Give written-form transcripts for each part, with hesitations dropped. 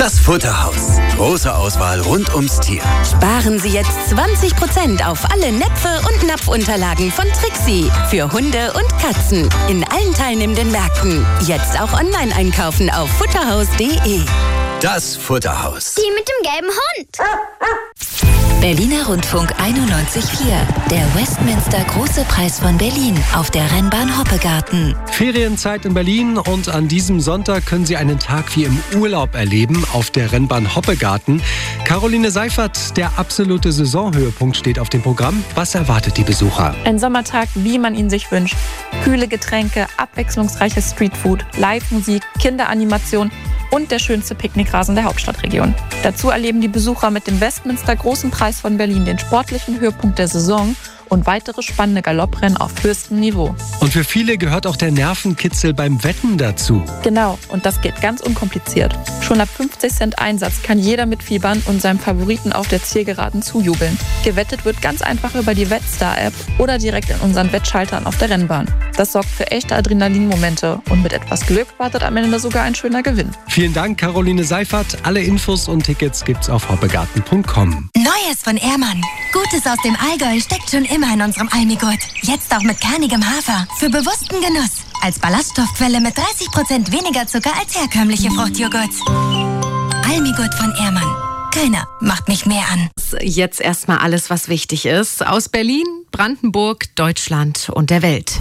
Das Futterhaus. Große Auswahl rund ums Tier. Sparen Sie jetzt 20% auf alle Näpfe und Napfunterlagen von Trixie. Für Hunde und Katzen. In allen teilnehmenden Märkten. Jetzt auch online einkaufen auf futterhaus.de. Das Futterhaus. Die mit dem gelben Hund. Berliner Rundfunk 91.4. Der Westminster Große Preis von Berlin auf der Rennbahn Hoppegarten. Ferienzeit in Berlin und an diesem Sonntag können Sie einen Tag wie im Urlaub erleben auf der Rennbahn Hoppegarten. Caroline Seifert, der absolute Saisonhöhepunkt steht auf dem Programm. Was erwartet die Besucher? Ein Sommertag, wie man ihn sich wünscht. Kühle Getränke, abwechslungsreiches Streetfood, Live-Musik, Kinderanimation und der schönste Picknickrasen der Hauptstadtregion. Dazu erleben die Besucher mit dem Westminster Großen Preis von Berlin den sportlichen Höhepunkt der Saison und weitere spannende Galopprennen auf höchstem Niveau. Und für viele gehört auch der Nervenkitzel beim Wetten dazu. Genau, und das geht ganz unkompliziert. Schon ab 50 Cent Einsatz kann jeder mitfiebern und seinem Favoriten auf der Zielgeraden zujubeln. Gewettet wird ganz einfach über die Wettstar-App oder direkt in unseren Wettschaltern auf der Rennbahn. Das sorgt für echte Adrenalinmomente und mit etwas Glück wartet am Ende sogar ein schöner Gewinn. Vielen Dank, Caroline Seifert. Alle Infos und Tickets gibt's auf hoppegarten.com. Neues von Ehrmann. Gutes aus dem Allgäu steckt schon immer in unserem Almigurt. Jetzt auch mit kernigem Hafer. Für bewussten Genuss. Als Ballaststoffquelle mit 30% weniger Zucker als herkömmliche Fruchtjoghurts. Almigurt von Ehrmann. Keiner macht mich mehr an. Jetzt erstmal alles, was wichtig ist. Aus Berlin, Brandenburg, Deutschland und der Welt.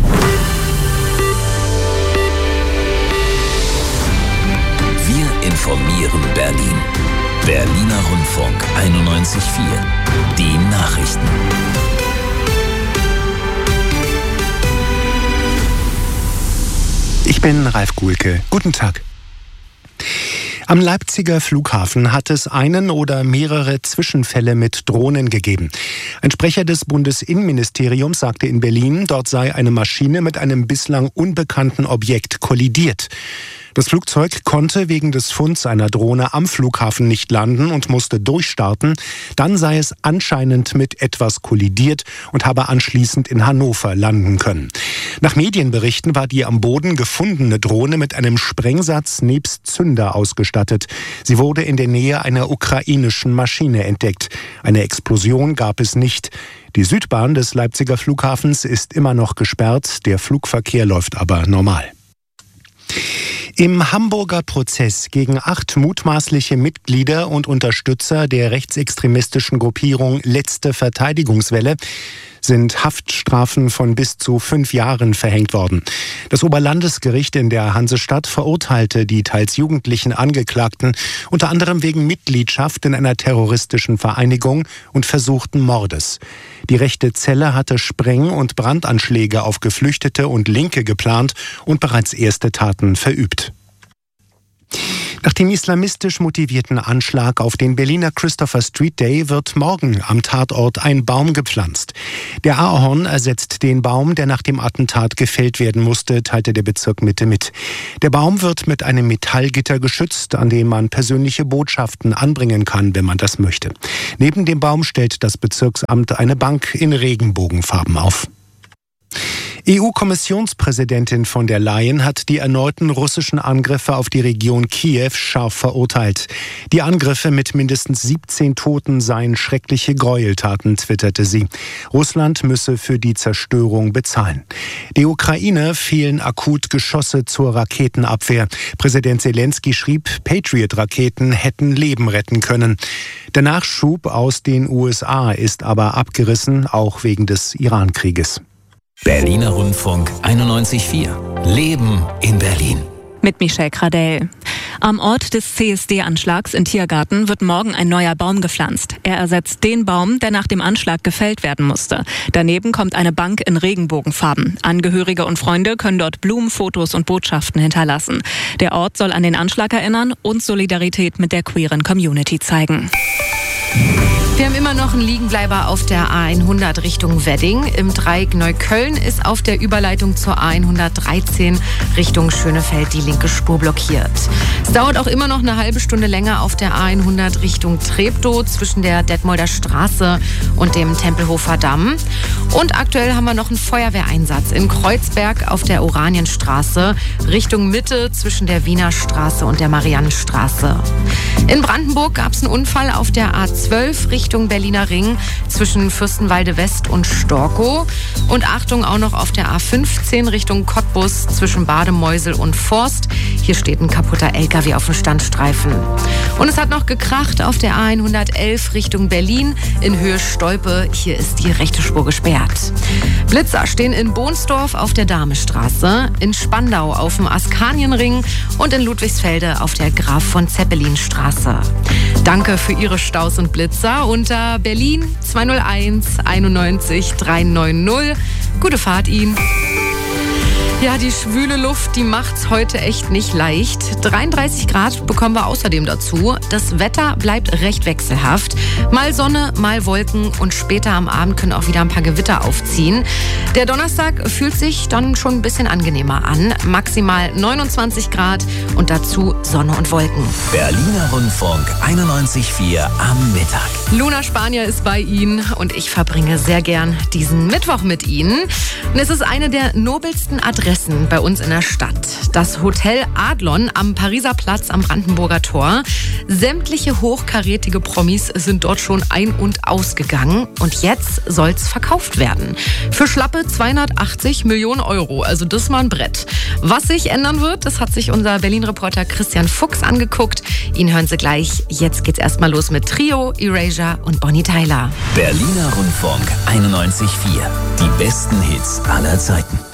Wir informieren Berlin. Berliner Rundfunk 91.4. Die Nachrichten. Ich bin Ralf Guhlke. Guten Tag. Am Leipziger Flughafen hat es einen oder mehrere Zwischenfälle mit Drohnen gegeben. Ein Sprecher des Bundesinnenministeriums sagte in Berlin, dort sei eine Maschine mit einem bislang unbekannten Objekt kollidiert. Das Flugzeug konnte wegen des Funds einer Drohne am Flughafen nicht landen und musste durchstarten. Dann sei es anscheinend mit etwas kollidiert und habe anschließend in Hannover landen können. Nach Medienberichten war die am Boden gefundene Drohne mit einem Sprengsatz nebst Zünder ausgestattet. Sie wurde in der Nähe einer ukrainischen Maschine entdeckt. Eine Explosion gab es nicht. Die Südbahn des Leipziger Flughafens ist immer noch gesperrt. Der Flugverkehr läuft aber normal. Im Hamburger Prozess gegen 8 mutmaßliche Mitglieder und Unterstützer der rechtsextremistischen Gruppierung Letzte Verteidigungswelle sind Haftstrafen von bis zu 5 Jahren verhängt worden. Das Oberlandesgericht in der Hansestadt verurteilte die teils jugendlichen Angeklagten unter anderem wegen Mitgliedschaft in einer terroristischen Vereinigung und versuchten Mordes. Die rechte Zelle hatte Spreng- und Brandanschläge auf Geflüchtete und Linke geplant und bereits erste Taten verübt. Nach dem islamistisch motivierten Anschlag auf den Berliner Christopher Street Day wird morgen am Tatort ein Baum gepflanzt. Der Ahorn ersetzt den Baum, der nach dem Attentat gefällt werden musste, teilte der Bezirk Mitte mit. Der Baum wird mit einem Metallgitter geschützt, an dem man persönliche Botschaften anbringen kann, wenn man das möchte. Neben dem Baum stellt das Bezirksamt eine Bank in Regenbogenfarben auf. EU-Kommissionspräsidentin von der Leyen hat die erneuten russischen Angriffe auf die Region Kiew scharf verurteilt. Die Angriffe mit mindestens 17 Toten seien schreckliche Gräueltaten, twitterte sie. Russland müsse für die Zerstörung bezahlen. Der Ukraine fehlen akut Geschosse zur Raketenabwehr. Präsident Zelensky schrieb, Patriot-Raketen hätten Leben retten können. Der Nachschub aus den USA ist aber abgerissen, auch wegen des Iran-Krieges. Berliner Rundfunk 91.4. Leben in Berlin. Mit Michelle Gradell. Am Ort des CSD-Anschlags in Tiergarten wird morgen ein neuer Baum gepflanzt. Er ersetzt den Baum, der nach dem Anschlag gefällt werden musste. Daneben kommt eine Bank in Regenbogenfarben. Angehörige und Freunde können dort Blumen, Fotos und Botschaften hinterlassen. Der Ort soll an den Anschlag erinnern und Solidarität mit der queeren Community zeigen. Wir haben immer noch einen Liegenbleiber auf der A100 Richtung Wedding. Im Dreieck Neukölln ist auf der Überleitung zur A113 Richtung Schönefeld die linke Spur blockiert. Es dauert auch immer noch eine halbe Stunde länger auf der A100 Richtung Treptow zwischen der Detmolder Straße und dem Tempelhofer Damm. Und aktuell haben wir noch einen Feuerwehreinsatz in Kreuzberg auf der Oranienstraße Richtung Mitte zwischen der Wiener Straße und der Mariannenstraße. In Brandenburg gab es einen Unfall auf der A12 Richtung Berliner Ring zwischen Fürstenwalde West und Storkow. Und Achtung auch noch auf der A15 Richtung Cottbus zwischen Bademeusel und Forst. Hier steht ein kaputter LKW auf dem Standstreifen. Und es hat noch gekracht auf der A111 Richtung Berlin in Höhe Stolpe. Hier ist die rechte Spur gesperrt. Blitzer stehen in Bohnsdorf auf der Damestraße, in Spandau auf dem Askanienring und in Ludwigsfelde auf der Graf von Zeppelin-Straße. Danke für Ihre Staus und Blitzer unter Berlin 201 91 390. Gute Fahrt Ihnen. Ja, die schwüle Luft, die macht's heute echt nicht leicht. 33 Grad bekommen wir außerdem dazu. Das Wetter bleibt recht wechselhaft. Mal Sonne, mal Wolken und später am Abend können auch wieder ein paar Gewitter aufziehen. Der Donnerstag fühlt sich dann schon ein bisschen angenehmer an. Maximal 29 Grad und dazu Sonne und Wolken. Berliner Rundfunk 91.4 am Mittag. Luna Spanier ist bei Ihnen und ich verbringe sehr gern diesen Mittwoch mit Ihnen. Und es ist eine der nobelsten Adressen bei uns in der Stadt. Das Hotel Adlon am Pariser Platz am Brandenburger Tor. Sämtliche hochkarätige Promis sind dort schon ein- und ausgegangen. Und jetzt soll's verkauft werden. Für schlappe 280 Millionen Euro. Also das ist mal ein Brett. Was sich ändern wird, das hat sich unser Berlin-Reporter Christian Fuchs angeguckt. Ihn hören Sie gleich. Jetzt geht's erstmal los mit Trio, Erasure und Bonnie Tyler. Berliner Rundfunk 91.4. Die besten Hits aller Zeiten.